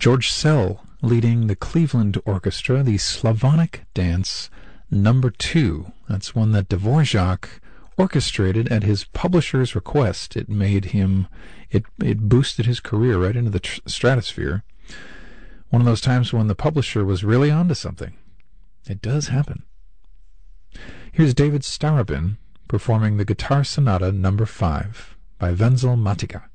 George Szell leading the Cleveland Orchestra, the Slavonic Dance Number 2. That's one that Dvorak orchestrated at his publisher's request. It boosted his career right into the stratosphere. One of those times when the publisher was really onto something. It does happen. Here's David Starobin performing the Guitar Sonata Number 5 by Wenzel Matica.